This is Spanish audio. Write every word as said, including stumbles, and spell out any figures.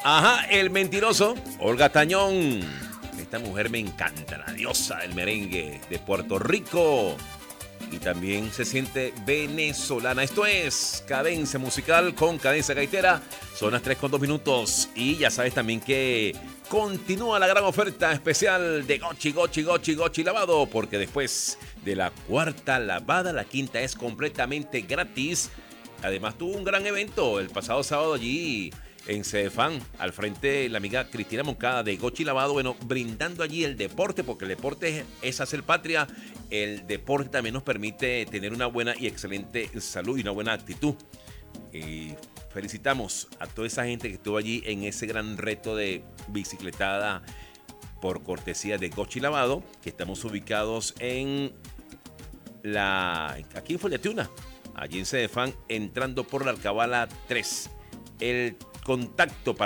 Ajá, el mentiroso, Olga Tañón. Esta mujer me encanta, la diosa del merengue de Puerto Rico. Y también se siente venezolana. Esto es Cadencia Musical con Cadencia Gaitera. Son las tres con dos minutos. Y ya sabes también que continúa la gran oferta especial de Gochi, Gochi, Gochi, Gochi lavado. Porque después de la cuarta lavada, la quinta es completamente gratis. Además tuvo un gran evento el pasado sábado allí en Cedefán, al frente la amiga Cristina Moncada de Gochi Lavado, bueno, brindando allí el deporte, porque el deporte es hacer patria. El deporte también nos permite tener una buena y excelente salud y una buena actitud. Y felicitamos a toda esa gente que estuvo allí en ese gran reto de bicicletada por cortesía de Gochi Lavado, que estamos ubicados en la... aquí en Folletuna, allí en Cedefán, entrando por la Alcabala tres. El contacto para